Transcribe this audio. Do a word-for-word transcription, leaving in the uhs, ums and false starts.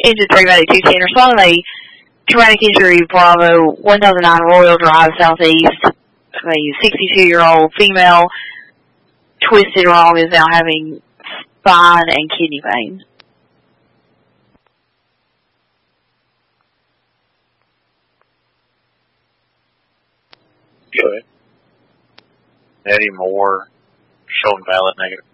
engine three ninety-two ten, responding to a traumatic injury, Bravo, one thousand nine Royal Drive, Southeast. A sixty-two-year-old female, twisted wrong, is now having spine and kidney pain. Good. Eddie Moore, showing valid negative.